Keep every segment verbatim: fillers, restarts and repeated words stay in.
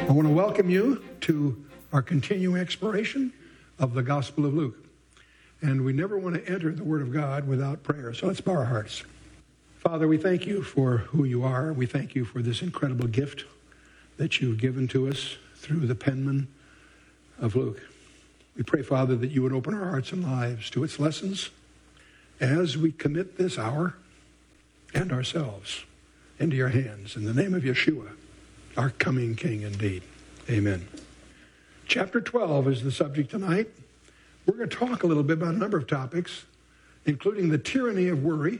I want to welcome you to our continuing exploration of the Gospel of Luke. And we never want to enter the Word of God without prayer. So let's bow our hearts. Father, we thank you for who you are. We thank you for this incredible gift that you've given to us through the penman of Luke. We pray, Father, that you would open our hearts and lives to its lessons as we commit this hour and ourselves into your hands. In the name of Yeshua, our coming King indeed. Amen. Chapter twelve is the subject tonight. We're going to talk a little bit about a number of topics, including the tyranny of worry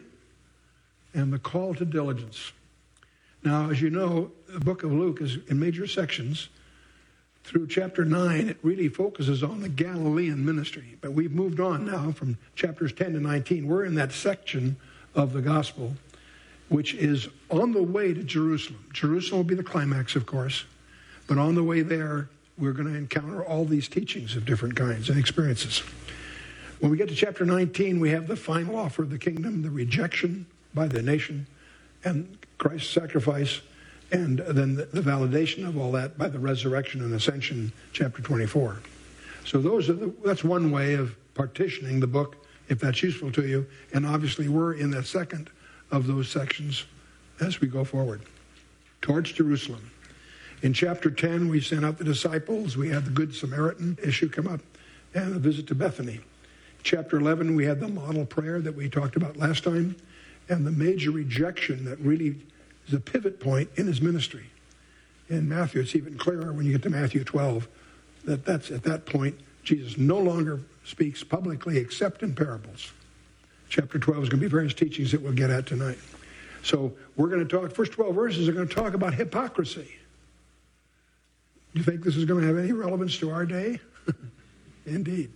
and the call to diligence. Now, as you know, the book of Luke is in major sections. Through chapter nine, it really focuses on the Galilean ministry. But we've moved on now from chapters ten to nineteen. We're in that section of the gospel, which is on the way to Jerusalem. Jerusalem will be the climax, of course. But on the way there, we're going to encounter all these teachings of different kinds and experiences. When we get to chapter nineteen, we have the final offer of the kingdom, the rejection by the nation, and Christ's sacrifice, and then the, the validation of all that by the resurrection and ascension, chapter twenty-four. So those are the, that's one way of partitioning the book, if that's useful to you. And obviously, we're in the second of those sections as we go forward towards Jerusalem. In chapter ten, we sent out the disciples. We had the Good Samaritan issue come up and a visit to Bethany. Chapter eleven, we had the model prayer that we talked about last time and the major rejection that really is a pivot point in his ministry. In Matthew, it's even clearer when you get to Matthew twelve that that's at that point, Jesus no longer speaks publicly except in parables. Chapter twelve is going to be various teachings that we'll get at tonight. So we're going to talk, first twelve verses are going to talk about hypocrisy. Do you think this is going to have any relevance to our day? Indeed.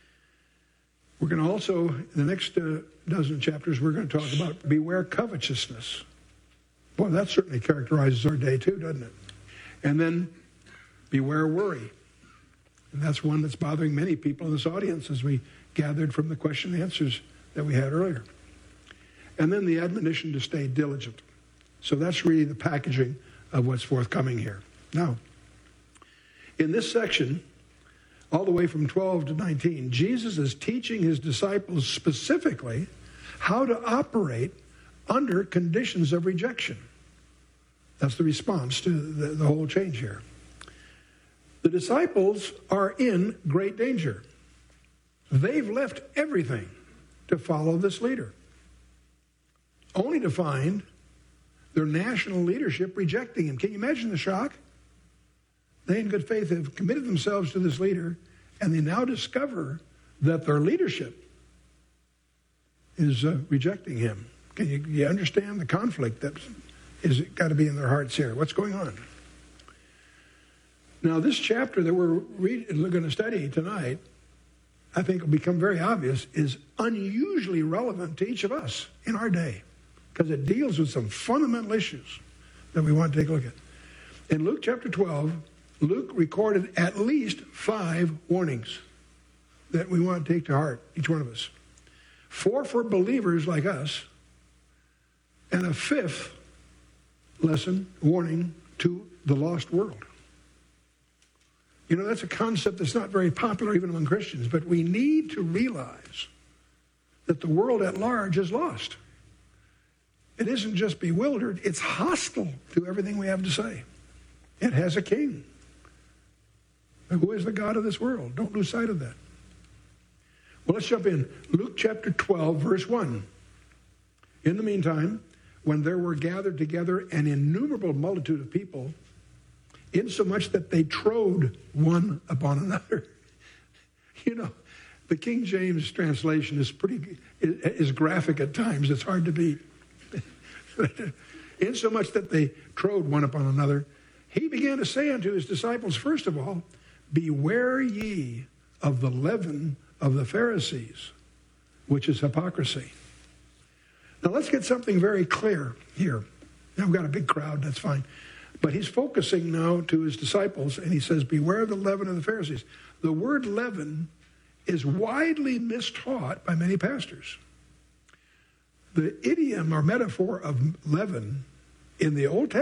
We're going to also, in the next uh, dozen chapters, we're going to talk about beware covetousness. Boy, that certainly characterizes our day too, doesn't it? And then beware worry. And that's one that's bothering many people in this audience as we gathered from the question and answers that we had earlier. And then the admonition to stay diligent. So that's really the packaging of what's forthcoming here. Now, in this section, all the way from twelve to nineteen, Jesus is teaching his disciples specifically how to operate under conditions of rejection. That's the response to the, the whole change here. The disciples are in great danger. They've left everything to follow this leader, only to find their national leadership rejecting him. Can you imagine the shock? They, in good faith, have committed themselves to this leader, and they now discover that their leadership is uh, rejecting him. Can you, you understand the conflict that is got to be in their hearts here? What's going on? Now, this chapter that we're read, going to study tonight, I think will become very obvious, is unusually relevant to each of us in our day because it deals with some fundamental issues that we want to take a look at. In Luke chapter twelve, Luke recorded at least five warnings that we want to take to heart, each one of us. Four for believers like us, and a fifth lesson, warning to the lost world. You know, that's a concept that's not very popular even among Christians, but we need to realize that the world at large is lost. It isn't just bewildered, it's hostile to everything we have to say. It has a king. Who is the God of this world? Don't lose sight of that. Well, let's jump in. Luke chapter twelve, verse one. In the meantime, when there were gathered together an innumerable multitude of people, insomuch that they trode one upon another. You know, the King James translation is pretty is graphic at times. It's hard to beat. Insomuch that they trode one upon another, he began to say unto his disciples, first of all, beware ye of the leaven of the Pharisees, which is hypocrisy. Now let's get something very clear here. Now we've got a big crowd, that's fine. But he's focusing now to his disciples, and he says, beware of the leaven of the Pharisees. The word leaven is widely mistaught by many pastors. The idiom or metaphor of leaven in the Old Testament